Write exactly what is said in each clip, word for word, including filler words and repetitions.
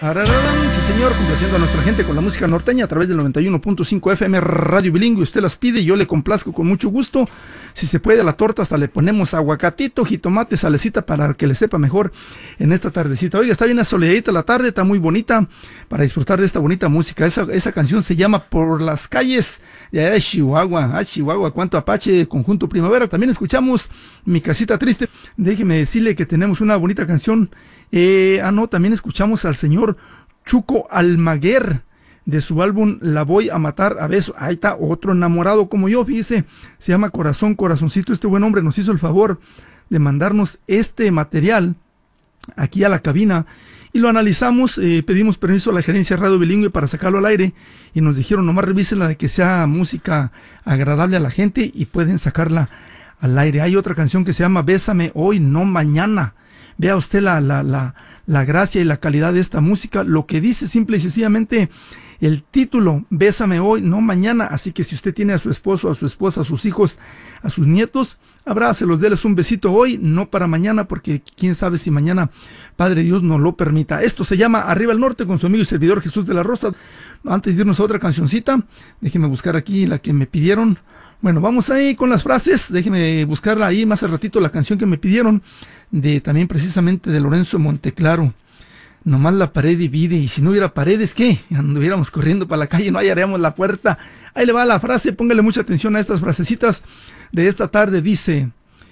Arararán, sí señor, complaciendo a nuestra gente con la música norteña a través del noventa y uno punto cinco F M Radio Bilingüe. Usted las pide y yo le complazco con mucho gusto. Si se puede a la torta hasta le ponemos aguacatito, jitomate, salecita para que le sepa mejor en esta tardecita. Oiga, está bien soleadita la tarde, está muy bonita para disfrutar de esta bonita música. Esa, esa canción se llama Por las calles de allá de Chihuahua. Ah, Chihuahua, cuánto Apache, Conjunto Primavera. También escuchamos Mi Casita Triste. Déjeme decirle que tenemos una bonita canción. Eh, ah, no, también escuchamos al señor Chuco Almaguer de su álbum La Voy a Matar a Beso. Ahí está otro enamorado como yo, fíjese, se llama Corazón, Corazoncito. Este buen hombre nos hizo el favor de mandarnos este material aquí a la cabina y lo analizamos, eh, pedimos permiso a la gerencia Radio Bilingüe para sacarlo al aire y nos dijeron nomás revísenla de que sea música agradable a la gente y pueden sacarla al aire. Hay otra canción que se llama Bésame Hoy, No Mañana. Vea usted la, la, la, la gracia y la calidad de esta música, lo que dice simple y sencillamente el título, Bésame Hoy, No Mañana. Así que si usted tiene a su esposo, a su esposa, a sus hijos, a sus nietos, abrácelos, déles un besito hoy, no para mañana, porque quién sabe si mañana Padre Dios nos lo permita. Esto se llama Arriba al Norte con su amigo y servidor Jesús de la Rosa. Antes de irnos a otra cancioncita, déjenme buscar aquí la que me pidieron. Bueno, vamos ahí con las frases, déjenme buscarla ahí más al ratito, la canción que me pidieron, de también precisamente de Lorenzo Monteclaro. Nomás la pared divide, y si no hubiera paredes, ¿qué? Anduviéramos corriendo para la calle, no hallaríamos la puerta. Ahí le va la frase, póngale mucha atención a estas frasecitas de esta tarde. Dice,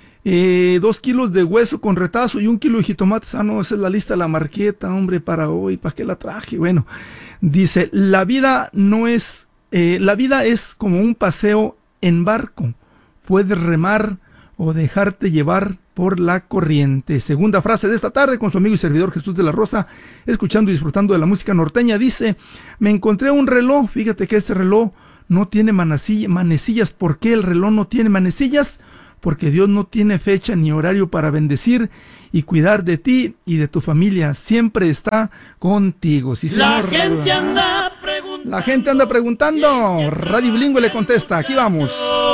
eh, dos kilos de hueso con retazo y un kilo de jitomates. Ah, no, esa es la lista de la marqueta, hombre, para hoy, ¿para qué la traje? Bueno, dice, la vida no es, eh, la vida es como un paseo en barco, puedes remar o dejarte llevar por la corriente. Segunda frase de esta tarde con su amigo y servidor Jesús de la Rosa, escuchando y disfrutando de la música norteña. Dice, me encontré un reloj, fíjate que este reloj no tiene manecillas. ¿Por qué el reloj no tiene manecillas? Porque Dios no tiene fecha ni horario para bendecir y cuidar de ti y de tu familia. Siempre está contigo. Sí, señor. La gente anda preguntando. La gente anda preguntando. Radio Bilingüe le contesta. Aquí vamos.